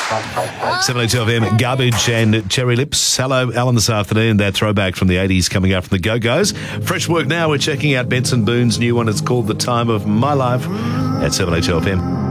782 FM, Garbage and Cherry Lips. Hello, Alan, this afternoon. That throwback from the 80s coming up from the Go-Go's. Fresh work now. We're checking out Benson Boone's new one. It's called The Time of My Life at 782 FM.